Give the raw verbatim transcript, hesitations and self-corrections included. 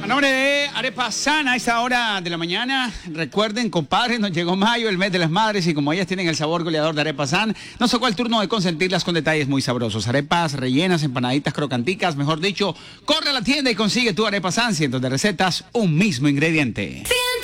A nombre de Arepa San, a esta hora de la mañana, recuerden, compadres, nos llegó mayo, el mes de las madres, y como ellas tienen el sabor goleador de Arepa San, nos tocó el turno de consentirlas con detalles muy sabrosos. Arepas rellenas, empanaditas crocanticas, mejor dicho, corre a la tienda y consigue tu Arepa San, cientos de recetas, un mismo ingrediente.